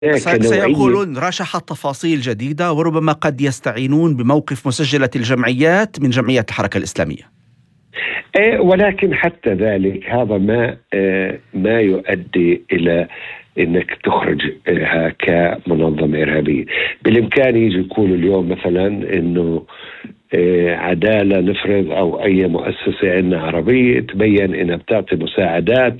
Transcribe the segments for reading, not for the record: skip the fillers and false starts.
سيقولون رشحت تفاصيل جديدة، وربما قد يستعينون بموقف مسجلة الجمعيات من جمعية الحركة الإسلامية. ولكن حتى ذلك هذا ما يؤدي إلى انك تخرجها كمنظمة إرهابية. بالامكان يجي يقولوا اليوم مثلا انه عدالة نفرض او اي مؤسسة عندنا عربية تبين انها بتعطي مساعدات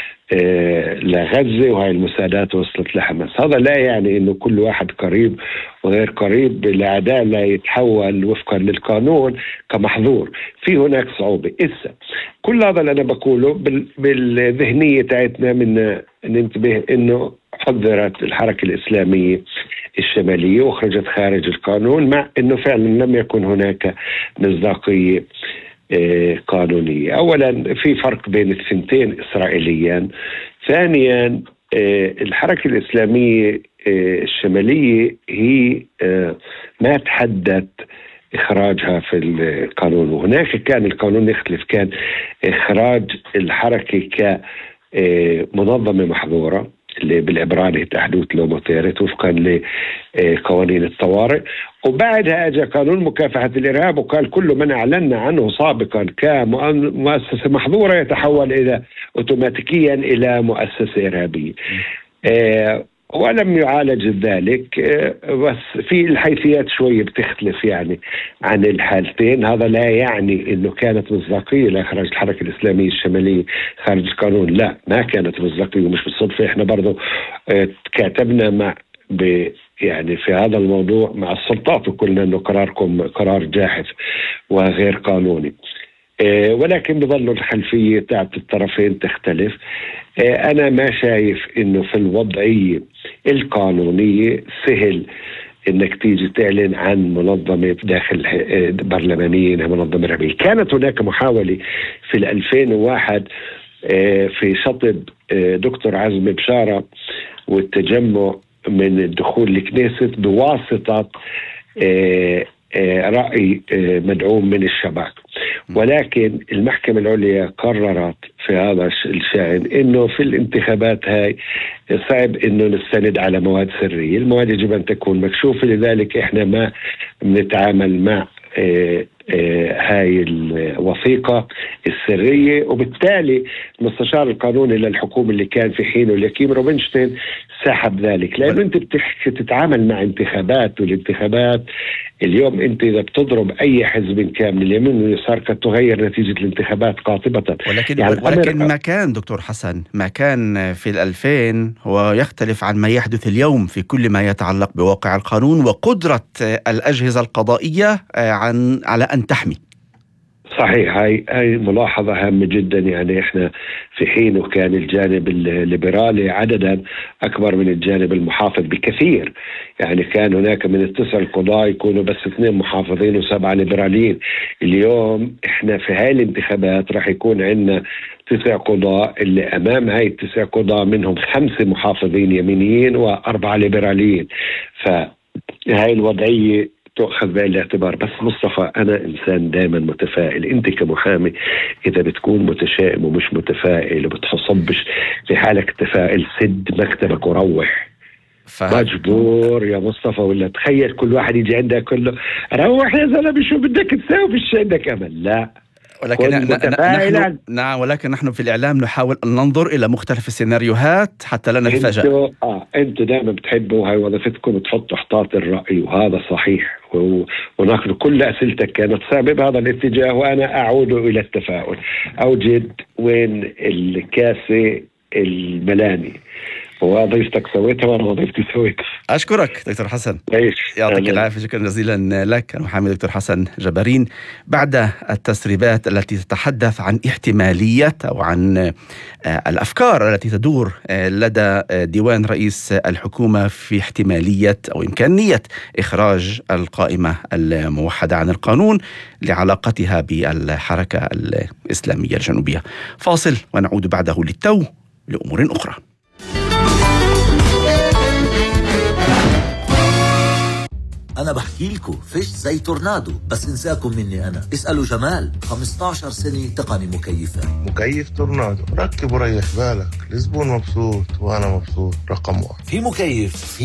لغزة، وهي المساعدات وصلت لحماس. هذا لا يعني انه كل واحد قريب وغير قريب العدالة يتحول وفقا للقانون كمحظور. في هناك صعوبة. كل هذا اللي انا بقوله بالذهنية تاعتنا من ننتبه انه حضرت الحركة الإسلامية الشمالية وخرجت خارج القانون، مع انه فعلا لم يكن هناك مصداقية قانونية. اولا في فرق بين الثنتين اسرائيليا. ثانيا الحركة الإسلامية الشمالية هي ما تحدد إخراجها في القانون، وهناك كان القانون يختلف، كان إخراج الحركة كمنظمة محظورة اللي بالعبراني تحدوث لو مطيرت وفقا لقوانين الطوارئ، وبعدها اجى قانون مكافحة الإرهاب وقال كل من أعلنا عنه سابقا كمؤسسة محظورة يتحول إلى أوتوماتيكيا إلى مؤسسة إرهابية. ولم يعالج ذلك، بس في الحيثيات شوية بتختلف يعني عن الحالتين. هذا لا يعني انه كانت مصداقية لإخراج الحركة الإسلامية الشمالية خارج القانون، لا ما كانت مصداقية، ومش بالصدفة احنا برضو كاتبنا يعني في هذا الموضوع مع السلطات وقلنا انه قراركم قرار جاحف وغير قانوني. ولكن بظل الخلفية تاعت الطرفين تختلف. أنا ما شايف إنه في الوضعية القانونية سهل إنك تيجي تعلن عن منظمة داخل برلمانية منظمة إرهابية. كانت هناك محاولة في 2001 في شطب دكتور عزمي بشارة والتجمع من الدخول لكنيست بواسطة رأي مدعوم من الشباب، ولكن المحكمة العليا قررت في هذا الشأن إنه في الانتخابات هاي صعب إنه نستند على مواد سرية. المواد يجب أن تكون مكشوفة، لذلك إحنا ما بنتعامل مع هاي الوثيقة السرية. وبالتالي المستشار القانوني للحكومة اللي كان في حينه اليكيم روبنشتين سحب ذلك، لأنه أنت بتتعامل مع انتخابات، والانتخابات اليوم أنت إذا بتضرب أي حزب كان من اليمين واليسار قد تغير نتيجة الانتخابات قاطبة. ولكن ما كان دكتور حسن، ما كان في 2000 هو يختلف عن ما يحدث اليوم في كل ما يتعلق بواقع القانون وقدرة الأجهزة القضائية على أن تحمي. صحيح، هاي ملاحظة هامة جدا. يعني احنا في حينه كان الجانب الليبرالي عددا أكبر من الجانب المحافظ بكثير. يعني كان هناك من 9 القضاء يكونوا بس 2 محافظين و7 ليبراليين. اليوم احنا في هاي الانتخابات راح يكون عندنا 9 قضاء، اللي أمام هاي 9 قضاء منهم 5 محافظين يمينيين و4 ليبراليين. فهاي الوضعية تأخذ بعين الاعتبار. بس مصطفى، أنا إنسان دائما متفائل. أنت كمحامي إذا بتكون متشائم ومش متفائل وبتحصبش في حالك تفائل، سد مكتبك وروح. مجبور يا مصطفى، ولا تخيل كل واحد يجي عندك كله روح يا زلمة شو بدك تساوي، فيش عندك أمل. لا، ولكن نحن في الإعلام نحاول أن ننظر إلى مختلف السيناريوهات حتى لا نتفاجأ. أنتوا دائما بتحبوا، هاي وظيفتكم تحطوا احطاط الرأي، وهذا صحيح. وناخذ كل أسئلتك كانت صعبة بهذا الاتجاه، وأنا أعود إلى التفاؤل. أوجد وين الكاسة الملاني، وظيفتك سويتها وانا وظيفتي سويتها. اشكرك دكتور حسن، يعطيك العافيه. شكرا جزيلا لك المحامي دكتور حسن جبارين. بعد التسريبات التي تتحدث عن احتماليه او عن الافكار التي تدور لدى ديوان رئيس الحكومه في احتماليه او امكانيه اخراج القائمه الموحده عن القانون لعلاقتها بالحركه الاسلاميه الجنوبيه، فاصل ونعود بعده للتو لامور اخرى. أنا بحكي لكم فيش زي تورنادو، بس انساكم مني أنا. اسألوا جمال، 15 سنة تقني مكيفات. مكيف تورنادو، ركب وريح بالك، الزبون مبسوط وأنا مبسوط. رقم 1 في مكيف